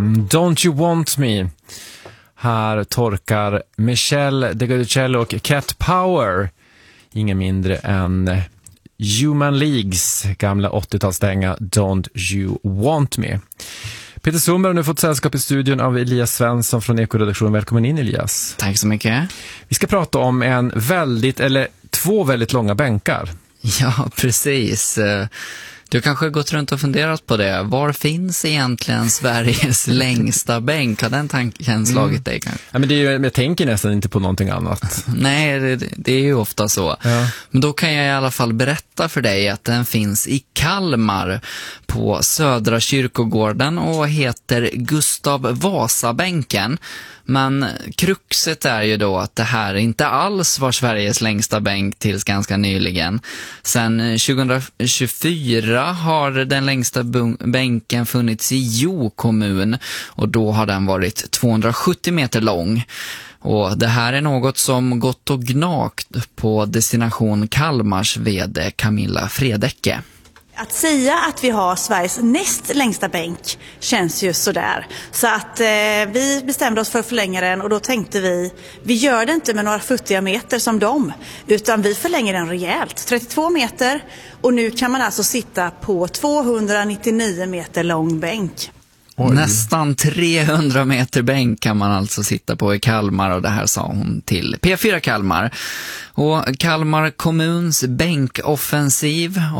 Don't You Want Me. Här torkar Michelle DeGudicello och Cat Power, ingen mindre än Human Leagues gamla 80-talsdänga Don't You Want Me. Peter Sundberg har nu fått sällskap i studion av Elias Svensson från Ekoredaktionen. Välkommen in, Elias. Tack så mycket. Vi ska prata om två väldigt långa bänkar. Ja, precis. Du kanske har gått runt och funderat på det. Var finns egentligen Sveriges längsta bänk? Har den tanken slagit dig kanske? Ja, men jag tänker nästan inte på någonting annat. Nej, det är ju ofta så. Ja. Men då kan jag i alla fall berätta för dig att den finns i Kalmar på Södra kyrkogården och heter Gustav Vasa-bänken. Men kruxet är ju då att det här inte alls var Sveriges längsta bänk tills ganska nyligen. Sen 2024 har den längsta bänken funnits i Jo kommun och då har den varit 270 meter lång. Och det här är något som gått och gnagt på Destination Kalmars vd Camilla Fredecke. Att säga att vi har Sveriges näst längsta bänk känns ju sådär. Så att vi bestämde oss för att förlänga den och då tänkte vi gör det inte med några futtiga meter som dem. Utan vi förlänger den rejält, 32 meter och nu kan man alltså sitta på 299 meter lång bänk. Oj. Nästan 300 meter bänk kan man alltså sitta på i Kalmar och det här sa hon till P4 Kalmar. Och Kalmar kommuns bänkoffensiv